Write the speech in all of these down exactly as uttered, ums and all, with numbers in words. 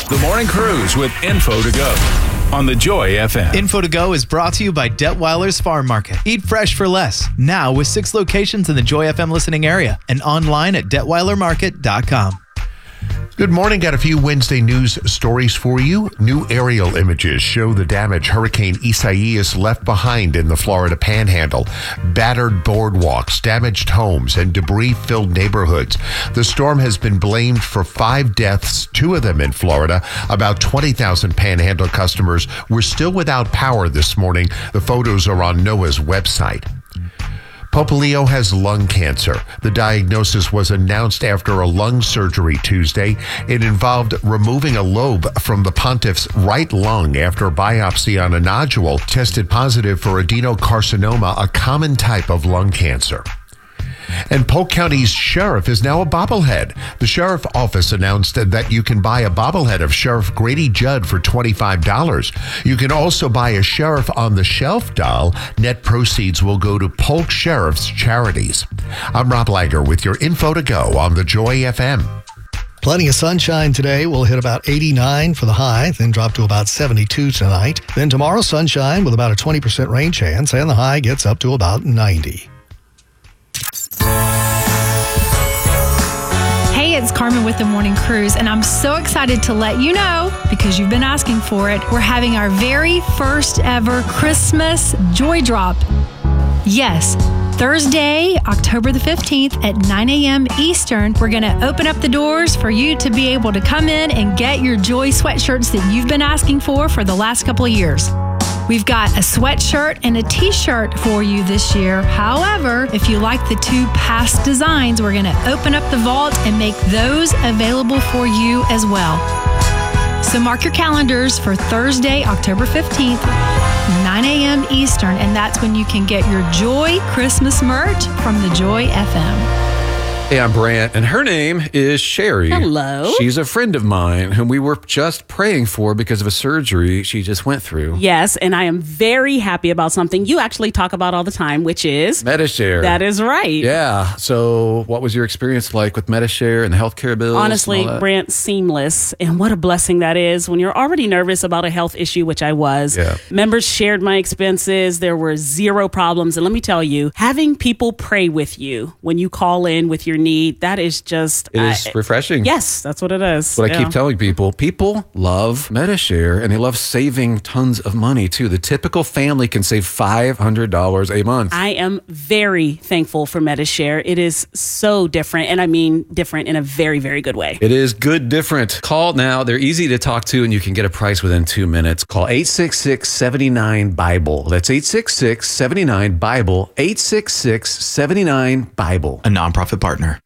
The Morning Cruise with Info to Go on the Joy F M. Info to Go is brought to you by Detweiler's Farm Market. Eat fresh for less. Now with six locations in the Joy F M listening area and online at detweiler market dot com. Good morning. Got a few Wednesday news stories for you. New aerial images show the damage Hurricane Isaias left behind in the Florida Panhandle. Battered boardwalks, damaged homes, and debris-filled neighborhoods. The storm has been blamed for five deaths, two of them in Florida. About twenty thousand Panhandle customers were still without power this morning. The photos are on NOAA's website. Pope Leo has lung cancer. The diagnosis was announced after a lung surgery Tuesday. It involved removing a lobe from the pontiff's right lung after a biopsy on a nodule tested positive for adenocarcinoma, a common type of lung cancer. And Polk County's sheriff is now a bobblehead. The sheriff office announced that you can buy a bobblehead of Sheriff Grady Judd for twenty-five dollars. You can also buy a Sheriff on the Shelf doll. Net proceeds will go to Polk Sheriff's charities. I'm Rob Langer with your Info to Go on the Joy F M. Plenty of sunshine today. We'll hit about eighty-nine for the high, then drop to about seventy-two tonight. Then tomorrow, sunshine with about a twenty percent rain chance, and the high gets up to about ninety. Hey, it's Carmen with the Morning Cruise, and I'm so excited to let you know, because you've been asking for it, we're having our very first ever Christmas Joy Drop. Yes, Thursday, October the fifteenth at nine a.m. Eastern, we're going to open up the doors for you to be able to come in and get your Joy sweatshirts that you've been asking for for the last couple of years. We've got a sweatshirt and a t-shirt for you this year. However, if you like the two past designs, we're going to open up the vault and make those available for you as well. So mark your calendars for Thursday, October fifteenth, nine a.m. Eastern, and that's when you can get your Joy Christmas merch from the Joy F M. Hey, I'm Brant, and her name is Sherry. Hello. She's a friend of mine whom we were just praying for because of a surgery she just went through. Yes, and I am very happy about something you actually talk about all the time, which is Medi-Share. That is right. Yeah. So what was your experience like with Medi-Share and the healthcare bills? Honestly, Brant, seamless. And what a blessing that is when you're already nervous about a health issue, which I was. Yeah. Members shared my expenses. There were zero problems. And let me tell you, having people pray with you when you call in with your need, that is just it is uh, refreshing. Yes, that's what it is. What yeah. I keep telling people, people love Medi-Share and they love saving tons of money too. The typical family can save five hundred dollars a month. I am very thankful for Medi-Share. It is so different, and I mean different in a very, very good way. It is good different. Call now. They're easy to talk to and you can get a price within two minutes. Call eight six six, seven nine, Bible. That's eight six six, seven nine, Bible. eight six six, seven nine, Bible. A nonprofit partner.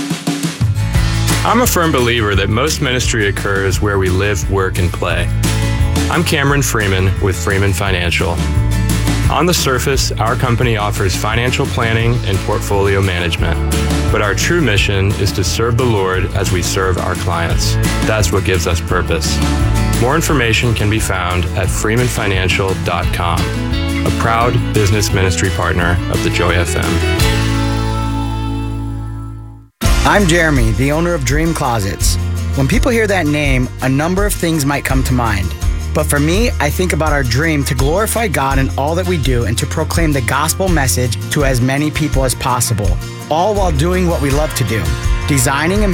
I'm a firm believer that most ministry occurs where we live, work, and play. I'm Cameron Freeman with Freeman Financial. On the surface, our company offers financial planning and portfolio management, but our true mission is to serve the Lord as we serve our clients. That's what gives us purpose. More information can be found at freeman financial dot com, a proud business ministry partner of the Joy F M. I'm Jeremy, the owner of Dream Closets. When people hear that name, a number of things might come to mind. But for me, I think about our dream to glorify God in all that we do and to proclaim the gospel message to as many people as possible, all while doing what we love to do, designing and